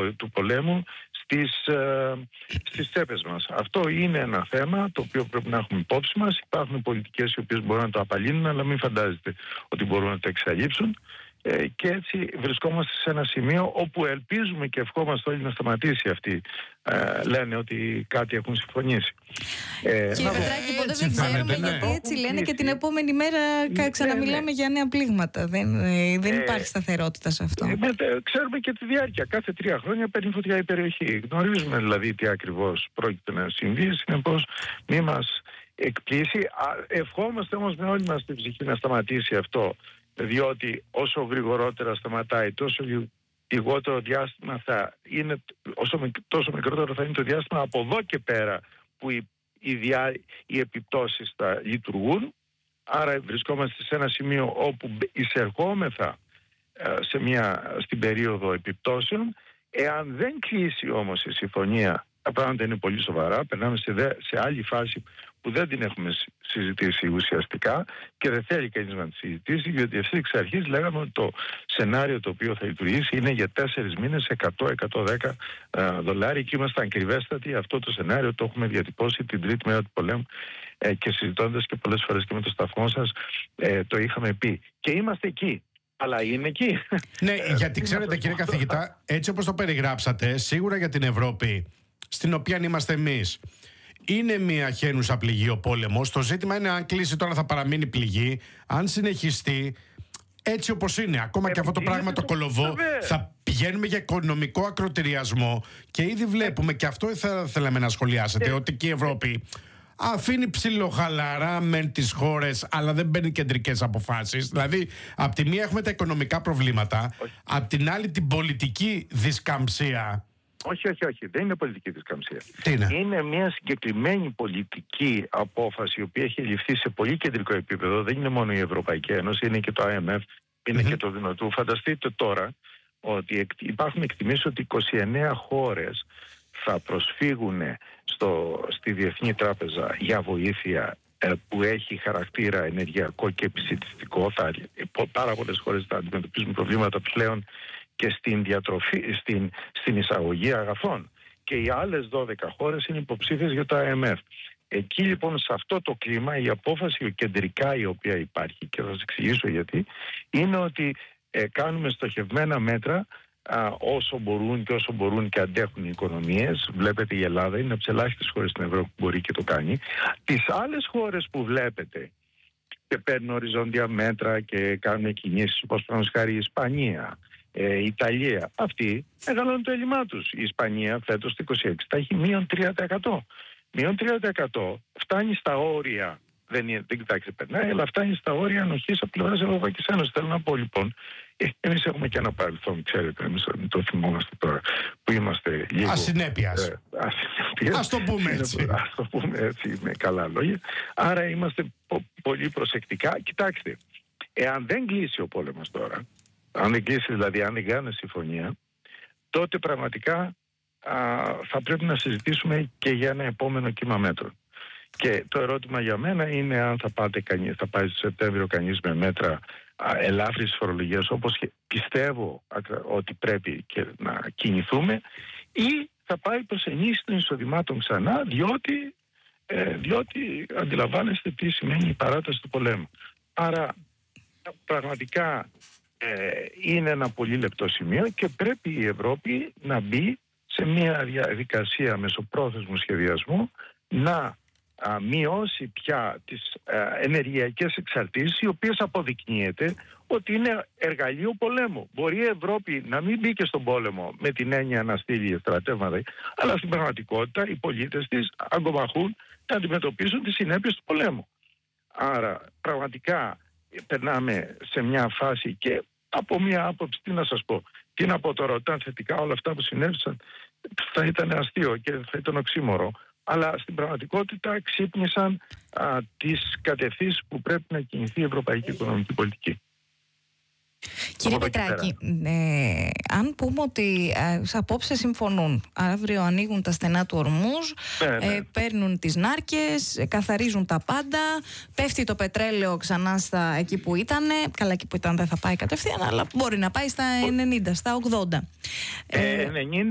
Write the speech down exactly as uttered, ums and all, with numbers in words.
του πολέμου στις, ε, στις τσέπες μας. Αυτό είναι ένα θέμα το οποίο πρέπει να έχουμε υπόψη μας. Υπάρχουν πολιτικές οι οποίες μπορούν να το απαλύνουν, αλλά μην φαντάζεστε ότι μπορούν να το εξαλείψουν. Ε, και έτσι βρισκόμαστε σε ένα σημείο όπου ελπίζουμε και ευχόμαστε όλοι να σταματήσει αυτή. Ε, λένε ότι κάτι έχουν συμφωνήσει. Ε, Κύριε Πετράκη, ποτέ δεν ξέρουμε, ναι. γιατί έτσι λένε και την επόμενη μέρα ναι, ξαναμιλάμε ναι. για νέα πλήγματα. Δεν, ε, δεν ε, υπάρχει σταθερότητα σε αυτό. Ε, ε, ξέρουμε και τη διάρκεια. Κάθε τρία χρόνια παίρνει φωτιά η περιοχή. Γνωρίζουμε δηλαδή τι ακριβώς πρόκειται να συμβεί. Συνεπώς μη μας εκπλήσει. Ευχόμαστε όμως με όλη μας την ψυχή να σταματήσει αυτό. Διότι όσο γρηγορότερα σταματάει, τόσο λιγότερο διάστημα θα είναι, όσο τόσο μικρότερο θα είναι το διάστημα από εδώ και πέρα που οι, οι, διά, οι επιπτώσεις θα λειτουργούν. Άρα βρισκόμαστε σε ένα σημείο όπου εισερχόμεθα σε μια, στην περίοδο επιπτώσεων. Εάν δεν κλείσει όμως η συμφωνία, τα πράγματα είναι πολύ σοβαρά. Περνάμε σε, δε, σε άλλη φάση που δεν την έχουμε συζητήσει ουσιαστικά και δεν θέλει κανείς να τη συζητήσει, διότι ευθύς εξ αρχής λέγαμε ότι το σενάριο το οποίο θα λειτουργήσει είναι για τέσσερις μήνες εκατό με εκατόν δέκα δολάρια και είμαστε ακριβέστατοι. Αυτό το σενάριο το έχουμε διατυπώσει την τρίτη μέρα του πολέμου ε, και συζητώντας και πολλές φορές και με το σταθμό σας ε, το είχαμε πει. Και είμαστε εκεί. Αλλά είναι εκεί. Ναι, γιατί ξέρετε κύριε καθηγητά, έτσι όπως το περιγράψατε, σίγουρα για την Ευρώπη, στην οποία είμαστε εμείς, είναι μια χαίνουσα πληγή ο πόλεμος. Το ζήτημα είναι αν κλείσει τώρα θα παραμείνει πληγή, αν συνεχιστεί έτσι όπως είναι. Ακόμα ε, και αυτό το πράγμα το κολοβό θα πηγαίνουμε για οικονομικό ακροτηριασμό και ήδη βλέπουμε, και αυτό θα θέλαμε να σχολιάσετε, ε, ότι και η Ευρώπη αφήνει ψιλοχαλαρά μεν τις χώρες, αλλά δεν παίρνει κεντρικές αποφάσεις. Δηλαδή, απ' τη μία έχουμε τα οικονομικά προβλήματα, απ' την άλλη την πολιτική δισκαμψία. Όχι, όχι, όχι. Δεν είναι πολιτική δισκαμψία. Είναι? είναι μια συγκεκριμένη πολιτική απόφαση η οποία έχει ληφθεί σε πολύ κεντρικό επίπεδο. Δεν είναι μόνο η Ευρωπαϊκή Ένωση, είναι και το άι εμ εφ, είναι mm-hmm. και το Δυνοτού. Φανταστείτε τώρα ότι υπάρχουν εκτιμήσεις ότι είκοσι εννέα χώρες θα προσφύγουν στο, στη Διεθνή Τράπεζα για βοήθεια ε, που έχει χαρακτήρα ενεργειακό και επισιτιστικό. Θα, πάρα πολλές χώρες θα αντιμετωπίζουν προβλήματα πλέον και στην διατροφή, στην, στην εισαγωγή αγαθών. Και οι άλλες δώδεκα χώρες είναι υποψήφιες για το άι εμ εφ. Εκεί λοιπόν σε αυτό το κλίμα η απόφαση κεντρικά η οποία υπάρχει, και θα σας εξηγήσω γιατί, είναι ότι ε, κάνουμε στοχευμένα μέτρα α, όσο μπορούν και όσο μπορούν και αντέχουν οι οικονομίες. Βλέπετε η Ελλάδα είναι από τις ελάχιστες χώρες στην Ευρώπη που μπορεί και το κάνει. Τις άλλες χώρες που βλέπετε και παίρνουν οριζόντια μέτρα και κάνουν κινήσεις, όπως παραδείγματος χάρη η Ισπανία, Ε, η Ιταλία, αυτοί μεγαλώνουν το έλλειμμά τους. Η Ισπανία φέτος το είκοσι έξι θα έχει μείον τρία τοις εκατό. Μείον τρία τοις εκατό φτάνει στα όρια, δεν, είναι, δεν κοιτάξτε περνάει, αλλά φτάνει στα όρια ανοχής από πλευράς της Ευρωπαϊκής Ένωσης. Θέλω να πω λοιπόν, ε, εμείς έχουμε και ένα παρελθόν, ξέρετε, εμείς το θυμόμαστε τώρα, που είμαστε λίγο ασυνέπειας. Ε, ασυνέπειας. Ας το πούμε έτσι. Ας το πούμε έτσι με καλά λόγια. Άρα είμαστε πο- πολύ προσεκτικά. Κοιτάξτε, εάν δεν κλείσει ο πόλεμος τώρα, αν δεν κλείσει δηλαδή, αν δεν κάνει συμφωνία, τότε πραγματικά α, θα πρέπει να συζητήσουμε και για ένα επόμενο κύμα μέτρων. Και το ερώτημα για μένα είναι αν θα, πάτε, θα πάει στο Σεπτέμβριο κανείς με μέτρα ελάφρυνσης φορολογίας, όπως πιστεύω ότι πρέπει και να κινηθούμε, ή θα πάει προς ενίσχυση των εισοδημάτων ξανά, διότι, ε, διότι αντιλαμβάνεστε τι σημαίνει η παράταση του πολέμου. Άρα πραγματικά ε, είναι ένα πολύ λεπτό σημείο και πρέπει η Ευρώπη να μπει σε μια διαδικασία μεσοπρόθεσμου σχεδιασμού να α, μειώσει πια τις α, ενεργειακές εξαρτήσεις, οι οποίες αποδεικνύεται ότι είναι εργαλείο πολέμου. Μπορεί η Ευρώπη να μην μπει και στον πόλεμο με την έννοια να στείλει στρατεύματα, αλλά στην πραγματικότητα οι πολίτες της αγκομαχούν να αντιμετωπίσουν τις συνέπειες του πολέμου. Άρα πραγματικά περνάμε σε μια φάση, και από μια άποψη, τι να σας πω, τι να πω τώρα, όταν θετικά όλα αυτά που συνέβησαν θα ήταν αστείο και θα ήταν οξύμορο, αλλά στην πραγματικότητα ξύπνησαν α, τις κατευθύνσεις που πρέπει να κινηθεί η ευρωπαϊκή οικονομική πολιτική. Κύριε Πετράκη, ε, αν πούμε ότι ε, απόψε συμφωνούν, αύριο ανοίγουν τα στενά του Ορμούζ, ναι, ναι. Ε, παίρνουν τις νάρκες, ε, καθαρίζουν τα πάντα, πέφτει το πετρέλαιο ξανά στα εκεί που ήταν, καλά εκεί που ήταν δεν θα πάει κατευθείαν, αλλά μπορεί να πάει στα ενενήντα, στα ογδόντα. Ε, ενενήντα